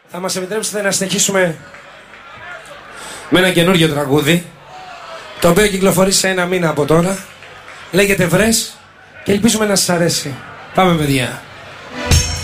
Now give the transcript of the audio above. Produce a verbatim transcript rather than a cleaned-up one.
Θα μας επιτρέψετε να συνεχίσουμε με ένα καινούργιο τραγούδι, το οποίο κυκλοφορεί σε ένα μήνα από τώρα. Λέγεται Βρες και ελπίζουμε να σας αρέσει. Πάμε παιδιά.